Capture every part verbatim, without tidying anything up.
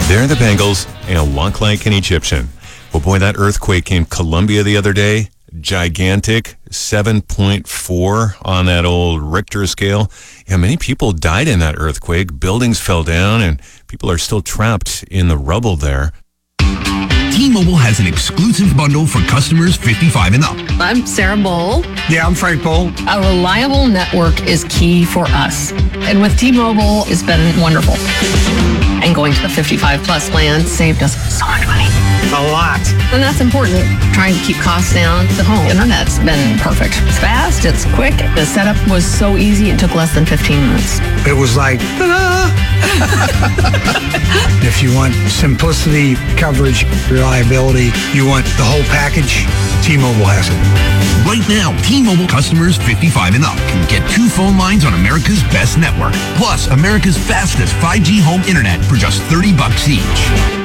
They're the Bengals and walk like an Egyptian. Well, boy, that earthquake in Colombia the other day, gigantic, seven point four on that old Richter scale. Yeah, many people died in that earthquake. Buildings fell down, and people are still trapped in the rubble there. T-Mobile has an exclusive bundle for customers fifty-five and up. I'm Sarah Bowl. Yeah, I'm Frank Bowl. A reliable network is key for us. And with T-Mobile, it's been wonderful. And going to the fifty-five plus plan saved us so much money. A lot. And that's important. Trying to keep costs down. The home internet's been perfect. It's fast, it's quick. The setup was so easy, it took less than fifteen minutes. It was like, ta-da! If you want simplicity, coverage, reliability, you want the whole package, T-Mobile has it. Right now, T-Mobile customers fifty-five and up can get two phone lines on America's best network, plus America's fastest five G home internet for just thirty bucks each.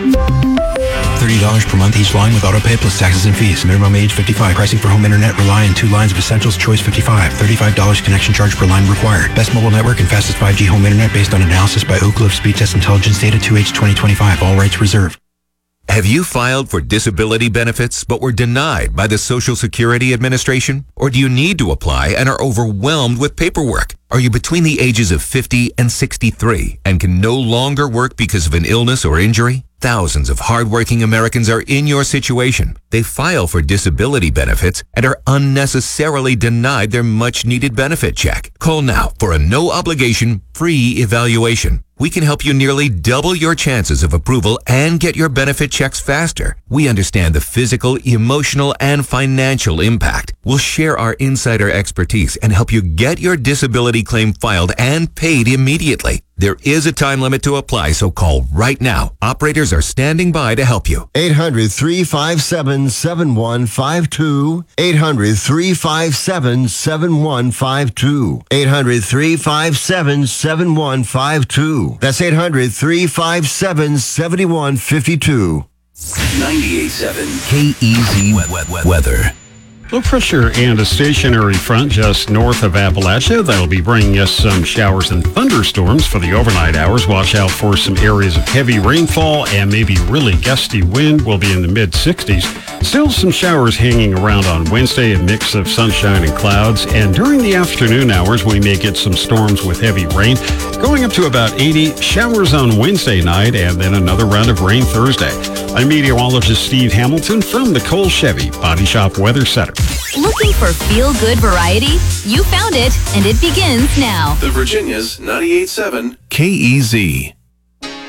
thirty dollars per month each line with autopay plus taxes and fees. Minimum age fifty-five. Pricing for home internet rely on two lines of Essentials Choice fifty-five. thirty-five dollars connection charge per line required. Best mobile network and fastest five G home internet based on analysis by Oak Cliff Speed Test Intelligence Data two H twenty twenty-five. All rights reserved. Have you filed for disability benefits but were denied by the Social Security Administration? Or do you need to apply and are overwhelmed with paperwork? Are you between the ages of fifty and sixty-three and can no longer work because of an illness or injury? Thousands of hardworking Americans are in your situation. They file for disability benefits and are unnecessarily denied their much-needed benefit check. Call now for a no-obligation, free evaluation. We can help you nearly double your chances of approval and get your benefit checks faster. We understand the physical, emotional, and financial impact. We'll share our insider expertise and help you get your disability claim filed and paid immediately. There is a time limit to apply, so call right now. Operators are standing by to help you. eight hundred, three five seven, seven one five two. eight hundred, three five seven, seven one five two. eight hundred, three five seven, seven one five two. That's eight hundred, three five seven, seven one five two. ninety-eight point seven K E Z Weather. Low pressure and a stationary front just north of Appalachia. That'll be bringing us some showers and thunderstorms for the overnight hours. Watch out for some areas of heavy rainfall and maybe really gusty wind. We'll be in the mid sixties. Still some showers hanging around on Wednesday, a mix of sunshine and clouds. And during the afternoon hours, we may get some storms with heavy rain, going up to about eighty. Showers on Wednesday night and then another round of rain Thursday. I'm meteorologist Steve Hamilton from the Cole Chevy Body Shop Weather Center. Looking for feel-good variety? You found it, and it begins now. The Virginia's ninety-eight point seven K E Z.